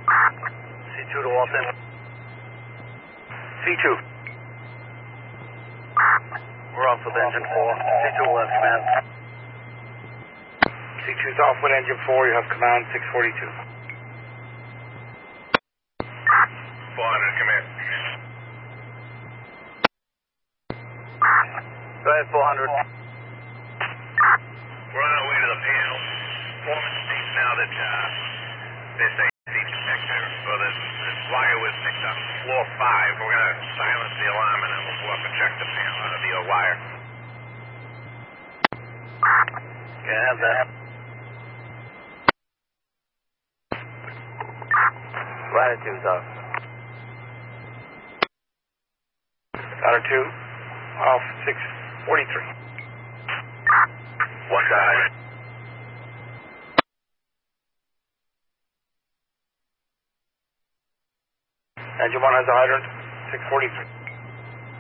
C2 to Walton. C2. We're off with engine 4. C2 left, command. C2's off with engine 4, you have command 642. 400, command. Go ahead, 400. We're on our way to the panel. Foreman states now that this AC detector, or this wire was picked up floor 5. We're going to silence the alarm and then we'll go up and check the panel out of the wire. Yeah, have that. Latitude's off. Latitude off 643. One side. Engine 1 has a hydrant, 643.